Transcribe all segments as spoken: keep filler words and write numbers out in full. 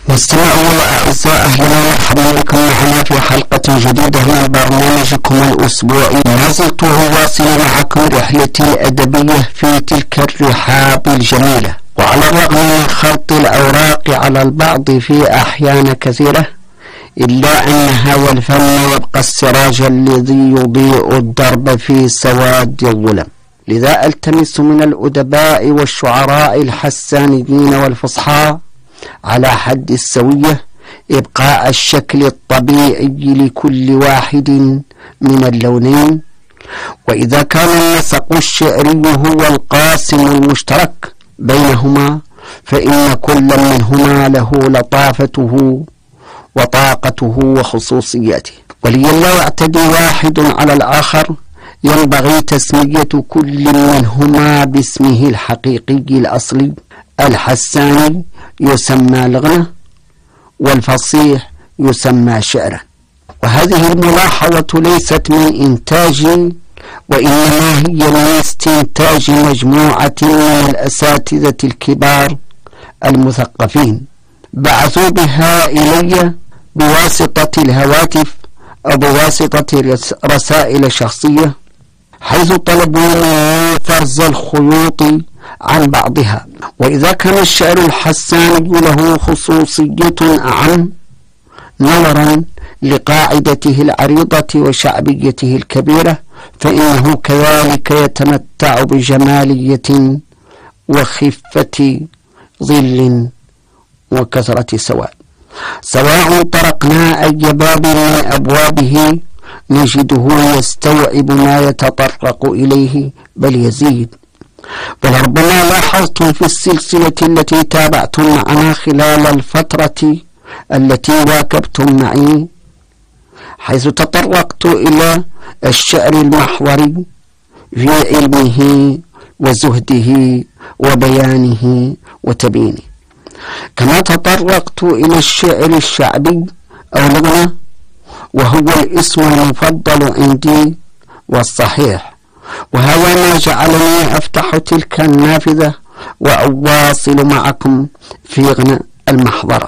مستمعينا الأعزاء، أهلا ومرحبا بكم معنا في حلقة جديدة من برنامجكم الأسبوعي. ما زلت أواصل معكم رحلتي الأدبية في تلك الرحاب الجميلة، وعلى الرغم من خلط الأوراق على البعض في أحيان كثيرة، إلا أن هوى الفن يبقى السراج الذي يضيء الدرب في سواد الظلم. لذا ألتمس من الأدباء والشعراء الحسانيين والفصحاء على حد السوية إبقاء الشكل الطبيعي لكل واحد من اللونين، وإذا كان النسق الشعري هو القاسم المشترك بينهما فإن كل منهما له لطافته وطاقته وخصوصياته. ولي لا يعتدي واحد على الآخر، ينبغي تسمية كل منهما باسمه الحقيقي الأصلي. الحساني يسمى لغة، والفصيح يسمى شعرا. وهذه الملاحظة ليست من إنتاجي، وإنما هي من استنتاج مجموعة من الأساتذة الكبار المثقفين بعثوا بها إلي بواسطة الهواتف أو بواسطة رسائل شخصية، حيث طلبوا مني فرز الخيوط عن بعضها. وإذا كان الشعر الحساني له خصوصية أعم نظرا لقاعدته العريضة وشعبيته الكبيرة، فإنه كذلك يتمتع بجمالية وخفة ظل وكثرة سواد. سواء طرقنا أي باب من أبوابه نجده يستوعب ما يتطرق إليه بل يزيد. ولربما لاحظتم في السلسلة التي تابعتم معنا خلال الفترة التي واكبتم معي، حيث تطرقت إلى الشعر المحوري في علمه وزهده وبيانه وتبيينه، كما تطرقت إلى الشعر الشعبي أو لغة، وهو الاسم المفضل عندي والصحيح، وهذا ما جعلني أفتح تلك النافذة وأواصل معكم في غناء المحضرة.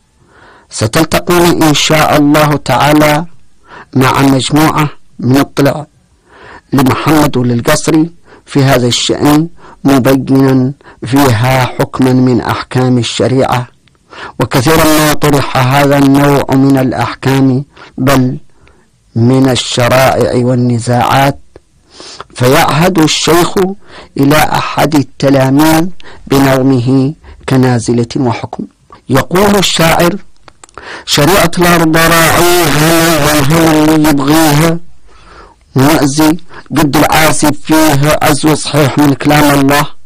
ستلتقون إن شاء الله تعالى مع مجموعة من الطلع لمحمد للقصري في هذا الشأن، مبينا فيها حكما من أحكام الشريعة. وكثيرا ما طرح هذا النوع من الأحكام بل من الشرائع والنزاعات، فيعهد الشيخ إلى أحد التلاميذ بنظمه كنازلة وحكم. يقول الشاعر: شريعة الأرض راعيها والهوى اللي يبغيها، مؤذي قد العاصف فيها عزو صحيح من كلام الله.